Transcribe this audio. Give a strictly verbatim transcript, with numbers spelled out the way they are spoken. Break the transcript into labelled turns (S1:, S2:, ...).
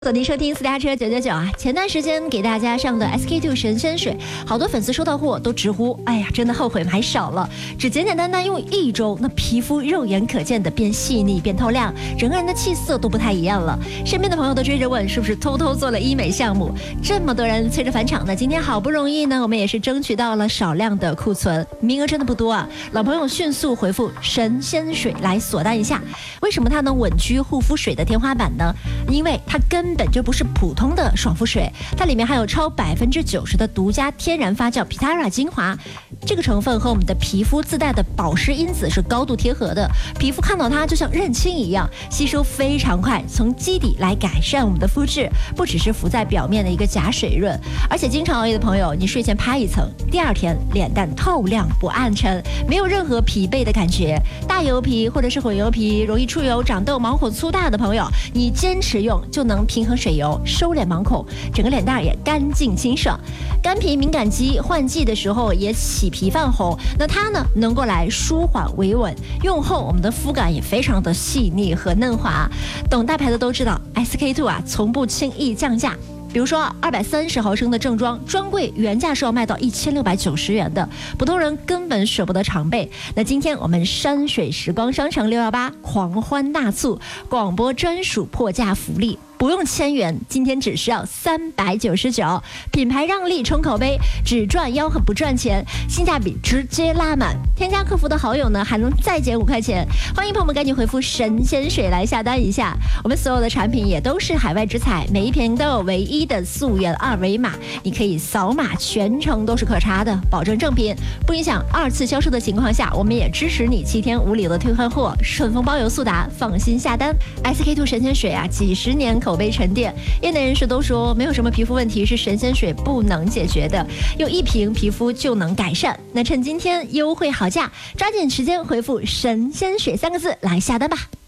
S1: 锁定收听私家车九九九啊！前段时间给大家上的 S K two 神仙水，好多粉丝收到货都直呼：哎呀，真的后悔买少了。只简简单单用一周，那皮肤肉眼可见的变细腻、变透亮，整个人的气色都不太一样了。身边的朋友都追着问，是不是偷偷做了医美项目？这么多人催着返场呢，今天好不容易呢，我们也是争取到了少量的库存，名额真的不多啊！老朋友迅速回复神仙水来锁单一下。为什么它能稳居护肤水的天花板呢？因为它根本就不是普通的爽肤水，它里面含有超百分之九十的独家天然发酵 Pitara 精华，这个成分和我们的皮肤自带的保湿因子是高度贴合的，皮肤看到它就像认亲一样，吸收非常快，从基底来改善我们的肤质，不只是浮在表面的一个假水润，而且经常熬夜的朋友，你睡前拍一层，第二天脸蛋透亮不暗沉，没有任何疲惫的感觉。大油皮或者是混油皮，容易出油、长痘、毛孔粗大的朋友，你坚持用就能平衡水油，收敛毛孔，整个脸蛋也干净清爽。干皮敏感肌换季的时候也起皮泛红，那它呢能够来舒缓维稳，用后我们的肤感也非常的细腻和嫩滑。懂大牌的都知道 S K two 啊从不轻易降价。比如说二百三十毫升的正装专柜原价是要卖到一千六百九十元的，普通人根本舍不得常备。那今天我们山水时光商城六一八狂欢大促，广播专属破价福利，不用千元，今天只需要三百九十九，品牌让利冲口碑，只赚吆喝不赚钱，性价比直接拉满。添加客服的好友呢，还能再减五块钱。欢迎朋友们赶紧回复神仙水来下单一下。我们所有的产品也都是海外直采，每一瓶都有唯一的溯源二维码，你可以扫码，全程都是可查的，保证正品，不影响二次销售的情况下，我们也支持你七天无理由的退换货，顺丰包邮速达，放心下单。S K two 神仙水啊，几十年口碑沉淀，业内人士都说没有什么皮肤问题是神仙水不能解决的，用一瓶皮肤就能改善。那趁今天优惠好价，抓紧时间回复神仙水三个字来下单吧。